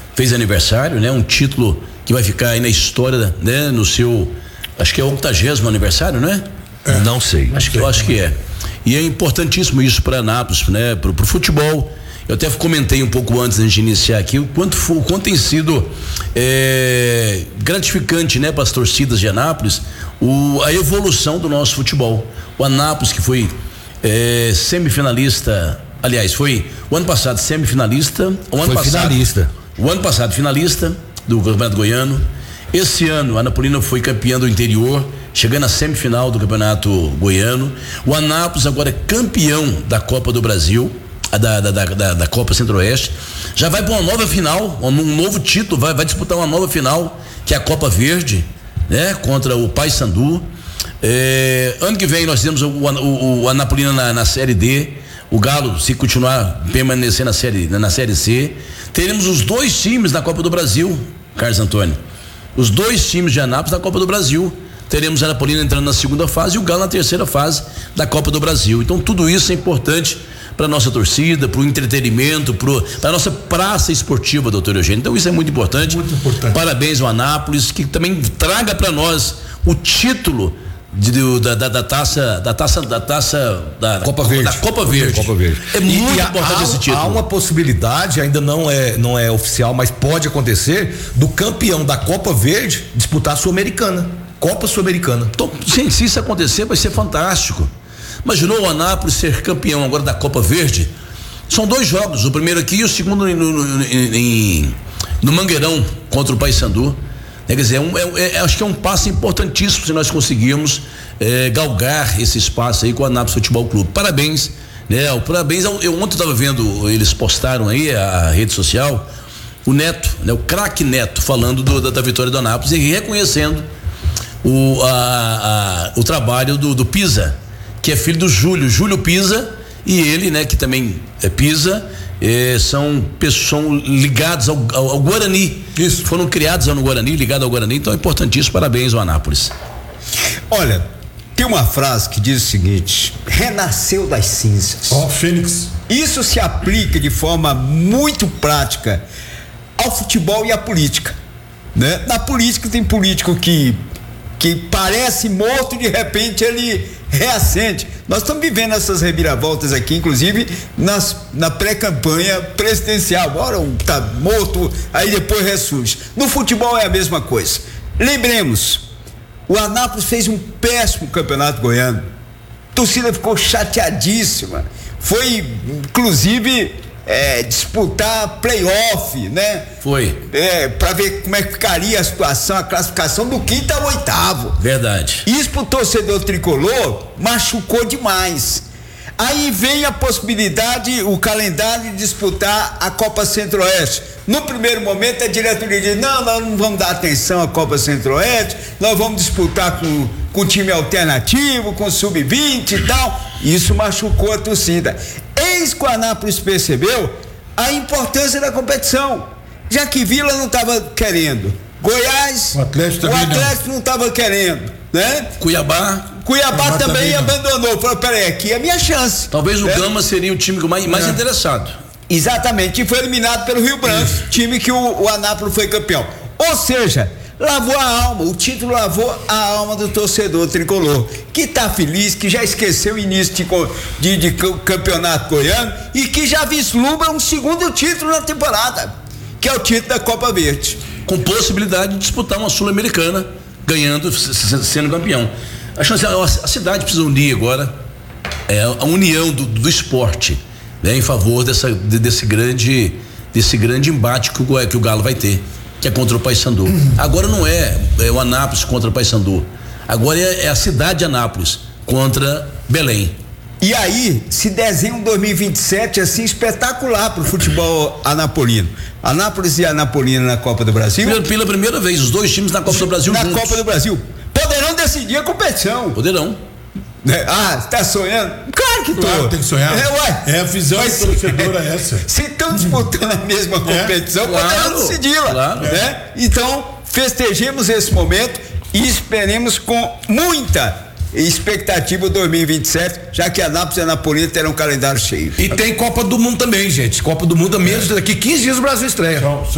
fez aniversário, né? Um título que vai ficar aí na história, né? No seu, acho que é o 80º aniversário, né? Não sei. Eu acho que é. E é importantíssimo isso para Anápolis, né? Pro futebol. Eu até comentei um pouco antes de iniciar aqui o quanto tem sido gratificante, né, para as torcidas de Anápolis, a evolução do nosso futebol. O Anápolis, que foi semifinalista, aliás, foi o ano passado semifinalista, finalista. O ano passado finalista do Campeonato Goiano. Esse ano a Anapolina foi campeã do interior, chegando à semifinal do Campeonato Goiano. O Anápolis agora é campeão da Copa do Brasil, da Copa Centro-Oeste. Já vai para uma nova final, um novo título, vai disputar uma nova final, que é a Copa Verde, né? Contra o Paysandu. Ano que vem nós temos o Anapolina na Série D. O Galo, se continuar permanecer na série C, teremos os 2 times na Copa do Brasil, Carlos Antônio. Os 2 times de Anápolis na Copa do Brasil. Teremos a Anapolina entrando na segunda fase e o Galo na terceira fase da Copa do Brasil. Então tudo isso é importante para nossa torcida, para o entretenimento, para nossa praça esportiva, doutor Eugênio. Então isso é muito importante. Muito importante. Parabéns ao Anápolis, que também traga para nós o título da taça da Copa Verde. Da Copa Verde. Copa Verde. É muito importante esse título. Há uma possibilidade, ainda não é oficial, mas pode acontecer, do campeão da Copa Verde disputar a Sul-Americana. Copa Sul-Americana. Então, gente, se isso acontecer, vai ser fantástico. Imaginou o Anápolis ser campeão agora da Copa Verde? São 2 jogos, o primeiro aqui e o segundo no Mangueirão contra o Paysandu. Quer dizer, acho que é um passo importantíssimo se nós conseguirmos galgar esse espaço aí com o Anápolis Futebol Clube. Parabéns, né? Parabéns. Eu ontem estava vendo, eles postaram aí a rede social, o Neto, né? O craque Neto falando da vitória do Anápolis e reconhecendo o trabalho do Pisa, que é filho do Júlio Pisa, e ele, né, que também é Pisa, são ligados ao Guarani. Isso. Foram criados no Guarani, ligados ao Guarani, então é importantíssimo. Parabéns ao Anápolis. Olha, tem uma frase que diz o seguinte: renasceu das cinzas. Fênix. Isso se aplica de forma muito prática ao futebol e à política, né? Na política tem político que parece morto e de repente ele reacende. Nós estamos vivendo essas reviravoltas aqui, inclusive na pré-campanha presidencial. Agora um tá morto, aí depois ressurge. No futebol é a mesma coisa. Lembremos, o Anápolis fez um péssimo campeonato goiano. A torcida ficou chateadíssima. Foi, inclusive, disputar playoff, né? Foi. Para ver como é que ficaria a situação, a classificação do 5º ao 8º. Verdade. Isso pro torcedor tricolor machucou demais. Aí vem a possibilidade, o calendário de disputar a Copa Centro-Oeste. No primeiro momento a diretoria diz: não, nós não vamos dar atenção à Copa Centro-Oeste, nós vamos disputar com time alternativo, com sub-20 e tal. Isso machucou a torcida. Eis que o Anápolis percebeu a importância da competição, já que Vila não estava querendo, Goiás, o Atlético não estava querendo, né? Cuiabá também abandonou. Falou: peraí, aqui é a minha chance. Talvez o Gama seria o time mais interessado. Exatamente, e foi eliminado pelo Rio Branco, time que o Anápolis foi campeão. Ou seja, lavou a alma, o título lavou a alma do torcedor tricolor, que está feliz, que já esqueceu o início de campeonato goiano e que já vislumbra um segundo título na temporada, que é o título da Copa Verde. Com possibilidade de disputar uma Sul-Americana, ganhando, sendo campeão. Acho que a cidade precisa unir agora, a união do esporte, né, em favor desse grande embate que o Galo vai ter, que é contra o Paysandu. Agora não é o Anápolis contra o Paysandu. Agora é a cidade de Anápolis contra Belém. E aí se desenha um 2027 assim espetacular pro futebol anapolino. Anápolis e Anapolina na Copa do Brasil. Pela primeira vez, os 2 times na Copa do Brasil juntos. Na Copa do Brasil. Poderão decidir a competição. Poderão. Tá sonhando? Claro que tô. Claro, tem que sonhar. A visão do torcedor é essa. Se estão disputando a mesma competição, poderão decidi-la. Claro. Né? Então, festejemos esse momento e esperemos com muita expectativa 2027, já que Anápolis e Anapolina terão um calendário cheio. E tem Copa do Mundo também, gente. Copa do Mundo, menos daqui 15 dias o Brasil estreia.